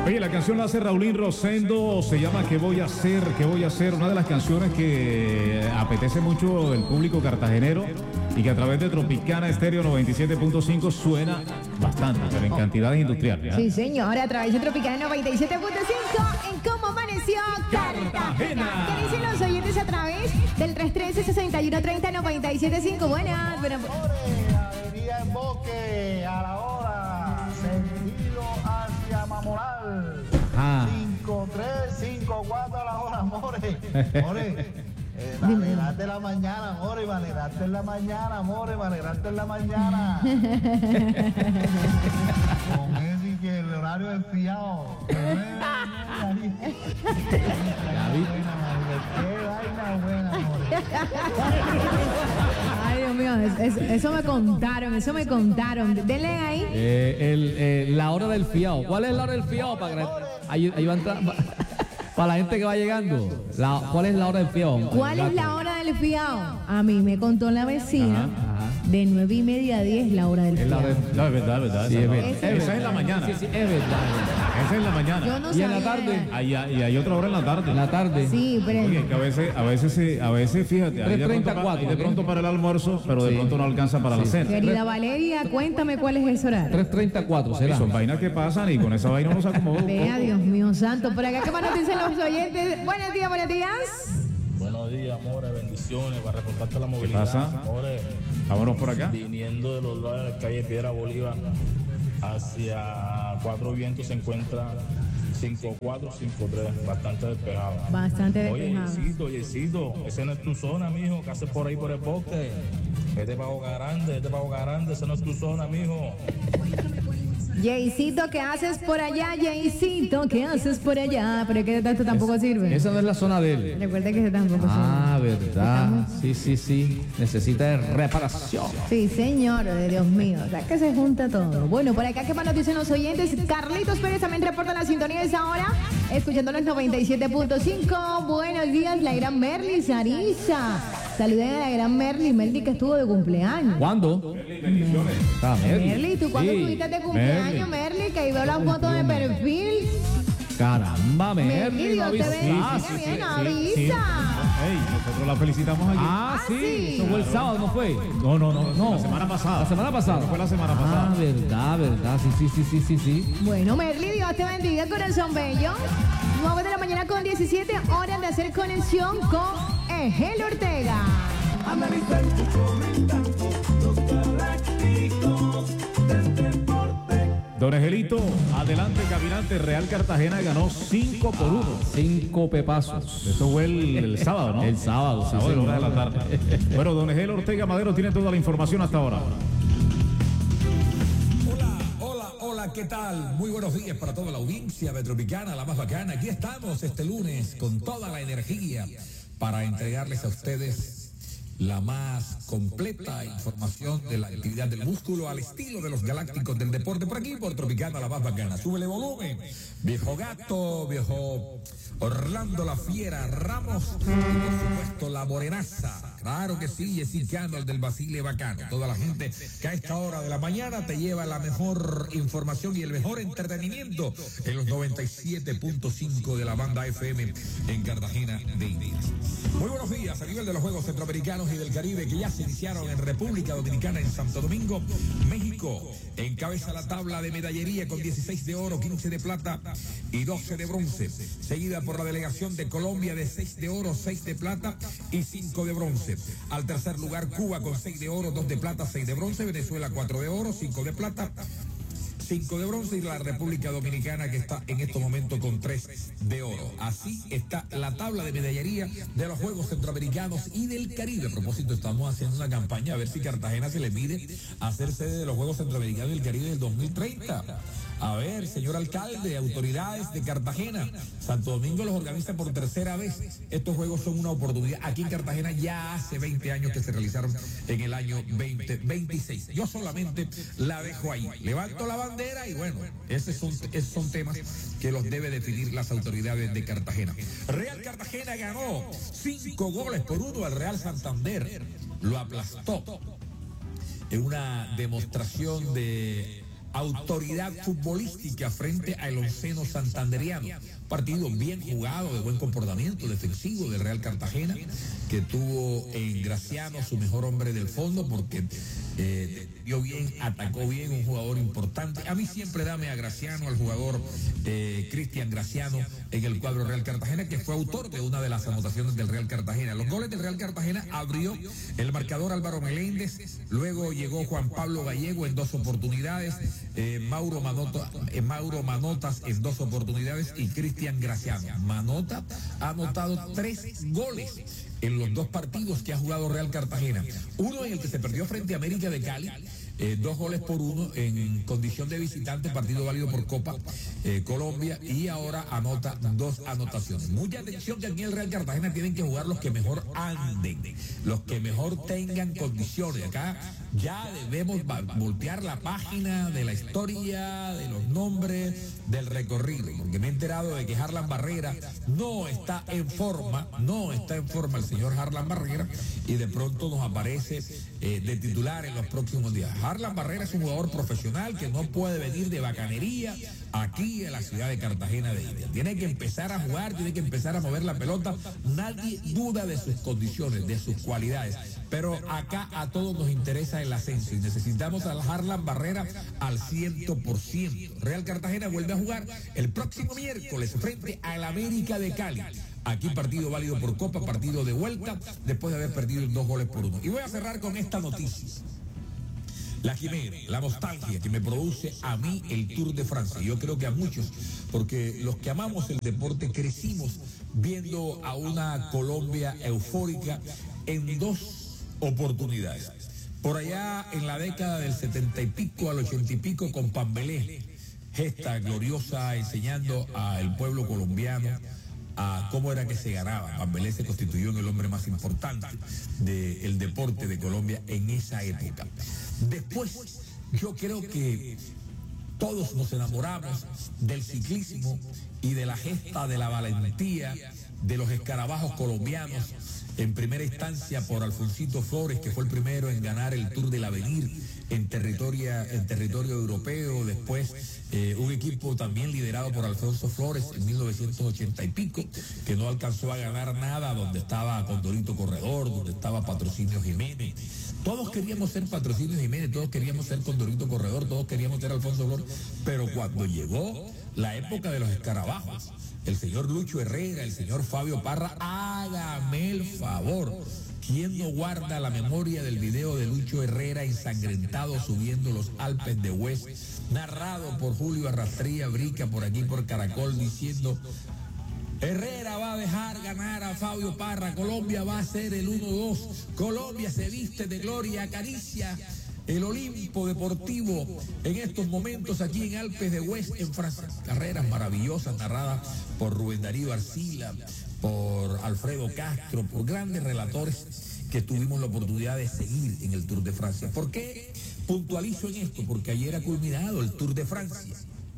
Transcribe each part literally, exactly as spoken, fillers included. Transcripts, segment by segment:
Oye, la canción la hace Raulín Rosendo, se llama ¿Qué voy a hacer? ¿Qué voy a hacer? Una de las canciones que apetece mucho el público cartagenero y que a través de Tropicana Estéreo noventa y siete punto cinco suena bastante, pero en cantidades industriales. ¿eh? Sí, señor, a través de Tropicana noventa y siete punto cinco en Cómo Amaneció Cartagena. ¿Qué dicen los oyentes a través del tres uno tres, seis uno tres cero, nueve siete cinco? Buenas, buenas. Avenida en Boque, a la hora, sentido hacia Mamoral. Ah. cinco tres, cinco cuatro a la hora, more. More. Eh, manejarte en la mañana, more, manejarte en la mañana, more, manejarte en la mañana. Con eso y que el horario es fiado. Qué vaina buena, more. Ay, Dios mío, es- es- eso me contaron, eso me contaron. Denle ahí. Eh, el, eh, la hora del fiado. ¿Cuál es la hora del fiado? Para que la- ahí, ahí va a entrar. Para la gente que va llegando. La, ¿Cuál es la hora del fiado? ¿Cuál es la hora del fiado? A mí me contó la vecina. Ajá, ajá. De nueve y media a diez la hora del Es la hora fiado. del- No, es verdad, es verdad. Sí, esa, es no. verdad. Esa Es Esa es en verdad. la mañana. Sí, sí, es verdad. Esa es en la mañana. Yo no ¿Y en la sabía. tarde? Hay- y hay otra hora en la tarde. En la tarde. Sí, pero Oye, que a veces, a veces, sí, a veces, fíjate, hay de, pronto, tres treinta y pa- cuatro, hay de ¿ok? pronto para el almuerzo, pero de Sí. pronto no alcanza para la Sí. cena. querida Valeria, cuéntame cuál es ese horario. tres treinta y cuatro Y será. son vainas que pasan y con esa vaina uno se acomoda un Vea, poco. Dios mío santo. Por acá, ¿qué más nos dicen los oyentes? Buenos días, buenos días. Buenos días, amores, bendiciones, para reportarte la ¿Qué movilidad. pasa? Amores, Vámonos por acá. viniendo de los lados de la calle Piedra Bolívar hacia Cuatro Vientos se encuentra cinco cuatro, cinco tres, bastante despejado. Bastante Oye, despejado. Yesito, Yesito, esa no es tu zona, mijo, ¿qué haces por ahí por el bosque? Vete para Boca Grande, vete para Boca Grande, esa no es tu zona, mijo. Jaycito, ¿qué haces por allá? Jaycito, ¿qué haces por allá? Pero es que esto tampoco sirve. Esa no es la zona de él. Recuerda que ese tampoco Ah, sirve. verdad. Sí, sí, sí. Necesita de reparación. Sí, señor, de Dios mío. O sea, que se junta todo. Bueno, por acá, ¿qué más nos dicen los oyentes? Carlitos Pérez también reporta la sintonía de esa hora, escuchando los noventa y siete punto cinco. Buenos días, la gran Merly Sarisa. Saluden a la gran Merly, Merly que estuvo de cumpleaños. ¿Cuándo? Ah, Merly. Merly, ¿tú cuándo Sí. estuviste de cumpleaños, Merly? Que ahí veo la foto de perfil. Caramba, Merly, Merly. no Dios te avisa. bendiga, bien, avisa. Ey, nosotros la felicitamos ayer. Ah, Ah, sí. sí. Eso fue el sábado, ¿no fue? No, no, no, No. la semana pasada. La semana pasada. Fue la semana Ah, pasada. verdad, verdad. Sí, sí, sí, sí, sí, sí. Bueno, Merly, Dios te bendiga, corazón bello. nueve de la mañana con diecisiete, horas de hacer conexión con Egel Ortega. Don Egelito, adelante, caminante. Real Cartagena ganó cinco por uno. Cinco pepazos. Eso fue el, el sábado, ¿no? El sábado, sí, sábado de la hora de la señor. tarde. Bueno, don Egel Ortega Madero tiene toda la información hasta ahora. Hola, hola, hola, ¿qué tal? Muy buenos días para toda la audiencia de Tropicana, la más bacana. Aquí estamos este lunes con toda la energía para entregarles a ustedes la más completa información de la actividad del músculo al estilo de los galácticos del deporte por aquí, por Tropicana, la más bacana. Súbele volumen, viejo gato, viejo Orlando la Fiera Ramos y por supuesto la morenaza. Claro que sí, Jessicano, el del Basile Bacano. Toda la gente que a esta hora de la mañana te lleva la mejor información y el mejor entretenimiento en los noventa y siete punto cinco de la banda F M en Cartagena de Indias. Muy buenos días a nivel de los Juegos Centroamericanos y del Caribe que ya se iniciaron en República Dominicana, en Santo Domingo. México encabeza la tabla de medallería con dieciséis de oro, quince de plata y doce de bronce, seguida por la delegación de Colombia de seis de oro, seis de plata y cinco de bronce. Al tercer lugar Cuba con seis de oro, dos de plata, seis de bronce. Venezuela cuatro de oro, cinco de plata, cinco de bronce, y la República Dominicana que está en estos momentos con tres de oro. Así está la tabla de medallería de los Juegos Centroamericanos y del Caribe. A propósito, estamos haciendo una campaña a ver si Cartagena se le pide hacer sede de los Juegos Centroamericanos y del Caribe del dos mil treinta. A ver, señor alcalde, autoridades de Cartagena, Santo Domingo los organiza por tercera vez. Estos juegos son una oportunidad. Aquí en Cartagena ya hace veinte años que se realizaron en el año veinte veintiséis. Yo solamente la dejo ahí. Levanto la bandera y bueno, esos son, esos son temas que los debe definir las autoridades de Cartagena. Real Cartagena ganó cinco goles por uno al Real Santander. Lo aplastó en una demostración de autoridad futbolística frente al onceno santanderiano. Partido bien jugado, de buen comportamiento defensivo del Real Cartagena, que tuvo en Graciano su mejor hombre del fondo, porque eh, dio bien, atacó bien, un jugador importante. A mí siempre dame a Graciano, al jugador eh, Cristian Graciano, en el cuadro Real Cartagena, que fue autor de una de las anotaciones del Real Cartagena. Los goles del Real Cartagena abrió el marcador Álvaro Meléndez, luego llegó Juan Pablo Gallego en dos oportunidades, eh, Mauro, Manota, eh, Mauro Manotas en dos oportunidades y Cristian Graciano. Manota ha anotado tres goles en los dos partidos que ha jugado Real Cartagena. Uno en el que se perdió frente a América de Cali, eh, dos goles por uno en condición de visitante, partido válido por Copa eh, Colombia, y ahora anota dos anotaciones. Mucha atención, que aquí en el Real Cartagena tienen que jugar los que mejor anden, los que mejor tengan condiciones. Acá ya debemos voltear la página de la historia, de los nombres, del recorrido, porque me he enterado de que Harlan Barrera no está en forma, no está en forma el señor Harlan Barrera, y de pronto nos aparece eh, de titular en los próximos días. Harlan Barrera es un jugador profesional que no puede venir de bacanería aquí en la ciudad de Cartagena de Indias. Tiene que empezar a jugar, tiene que empezar a mover la pelota. Nadie duda de sus condiciones, de sus cualidades, pero acá a todos nos interesa el ascenso y necesitamos al Harlan Barrera al cien por ciento. Real Cartagena vuelve a jugar el próximo miércoles frente al América de Cali. Aquí partido válido por Copa, partido de vuelta, después de haber perdido dos goles por uno. Y voy a cerrar con esta noticia. La quimera, la nostalgia que me produce a mí el Tour de Francia. Yo creo que a muchos, porque los que amamos el deporte crecimos viendo a una Colombia eufórica en dos oportunidades. Por allá en la década del setenta y pico al ochenta y pico con Pambelé, gesta gloriosa enseñando al pueblo colombiano a cómo era que se ganaba. Pambelé se constituyó en el hombre más importante del deporte de Colombia en esa época. Después, yo creo que todos nos enamoramos del ciclismo y de la gesta de la valentía de los escarabajos colombianos, en primera instancia por Alfonsito Flores, que fue el primero en ganar el Tour del Avenir en territorio, en territorio europeo. Después eh, un equipo también liderado por Alfonso Flores en mil novecientos ochenta y pico, que no alcanzó a ganar nada, donde estaba Condorito Corredor, donde estaba Patrocinio Jiménez. Todos queríamos ser Patrocinio Jiménez, todos queríamos ser Condorito Corredor, todos queríamos ser Alfonso Flores, pero cuando llegó la época de los escarabajos, el señor Lucho Herrera, el señor Fabio Parra, hágame el favor. ¿Quién no guarda la memoria del video de Lucho Herrera ensangrentado subiendo los Alpes de Hues, narrado por Julio Arrastría Brica por aquí por Caracol, diciendo: Herrera va a dejar ganar a Fabio Parra, Colombia va a ser el uno dos, Colombia se viste de gloria, acaricia el Olimpo Deportivo en estos momentos aquí en Alpes de Hues, en Francia? Carreras maravillosas narradas por Rubén Darío Arcila, por Alfredo Castro, por grandes relatores que tuvimos la oportunidad de seguir en el Tour de Francia. ¿Por qué puntualizo en esto? Porque ayer ha culminado el Tour de Francia.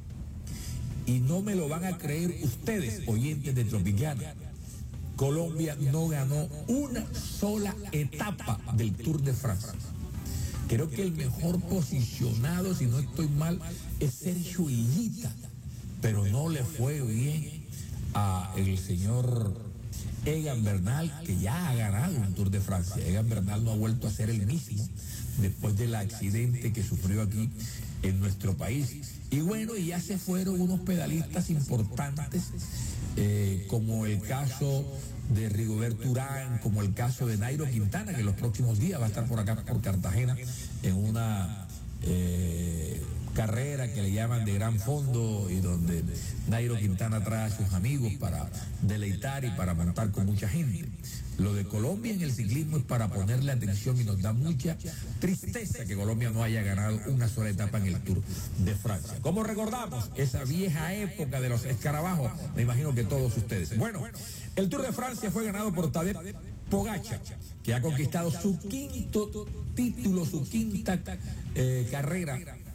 Y no me lo van a creer ustedes, oyentes de Tropicana. Colombia no ganó una sola etapa del Tour de Francia. Creo que el mejor posicionado, si no estoy mal, es Sergio Higuita, pero no le fue bien a el señor Egan Bernal, que ya ha ganado un Tour de Francia. Egan Bernal no ha vuelto a ser el mismo después del accidente que sufrió aquí en nuestro país. Y bueno, y ya se fueron unos pedalistas importantes, eh, como el caso de Rigoberto Urán, como el caso de Nairo Quintana, que en los próximos días va a estar por acá, por Cartagena, en una eh, carrera que le llaman de gran fondo, y donde Nairo Quintana trae a sus amigos para deleitar y para montar con mucha gente. Lo de Colombia en el ciclismo es para ponerle atención, y nos da mucha tristeza que Colombia no haya ganado una sola etapa en el Tour de Francia. ¿Cómo recordamos esa vieja época de los escarabajos? Me imagino que todos ustedes. Bueno, el Tour de Francia fue ganado por Tadej Pogačar, que ha conquistado su quinto título, su quinta eh, carrera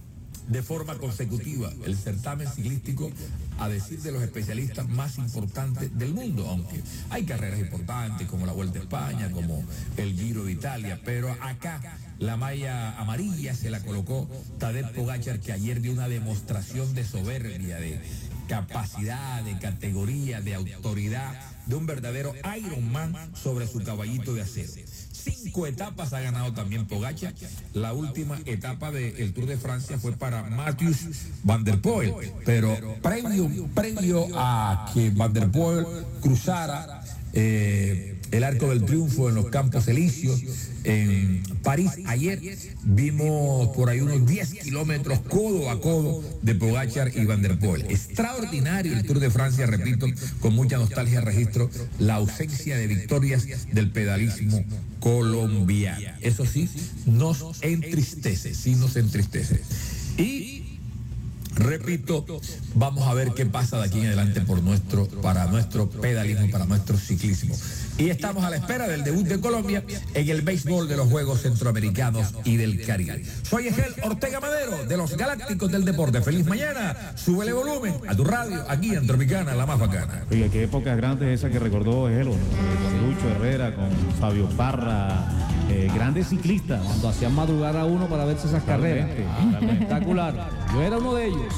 de forma consecutiva el certamen ciclístico, a decir de los especialistas, más importante del mundo, aunque hay carreras importantes como la Vuelta a España, como el Giro de Italia, pero acá la malla amarilla se la colocó Tadej Pogačar, que ayer dio una demostración de soberbia, de capacidad, de categoría, de autoridad, de un verdadero Ironman sobre su caballito de acero. Cinco etapas ha ganado también Pogačar. La última etapa del Tour de Francia fue para Mathieu Van der Poel, pero previo, previo a que Van der Poel cruzara eh, el Arco del Triunfo en los Campos Elíseos en París, ayer vimos por ahí unos diez kilómetros codo a codo de Pogačar y Van der Poel. Extraordinario el Tour de Francia, repito, con mucha nostalgia registro la ausencia de victorias del pedalismo colombiano. Eso sí, nos entristece, sí nos entristece. Y repito, vamos a ver qué pasa de aquí en adelante por nuestro, para nuestro pedalismo, para nuestro ciclismo. Y estamos a la espera del debut de Colombia en el béisbol de los Juegos Centroamericanos y del Caribe. Soy Egel Ortega Madero, de los Galácticos del Deporte. Feliz mañana, súbele volumen a tu radio, aquí en Tropicana, la más bacana. Oiga, qué épocas grandes esa que recordó Egel, con Lucho Herrera, con Fabio Parra, eh, grandes ciclistas. Cuando hacían madrugar a uno para verse esas carreras. Ah, espectacular. Yo era uno de ellos.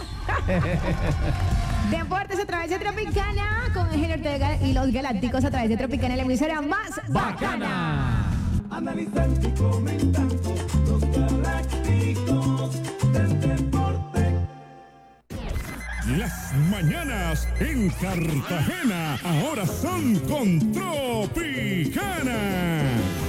Deportes a través de Tropicana con Egel Ortega y los Galácticos a través de Tropicana, la emisora más bacana. Analizando y comentando los Galácticos del Deporte. Las mañanas en Cartagena ahora son con Tropicana.